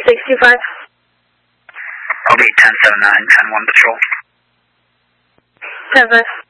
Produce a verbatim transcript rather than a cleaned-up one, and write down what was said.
six two five. I'll be ten seven nine, ten one patrol. ten five.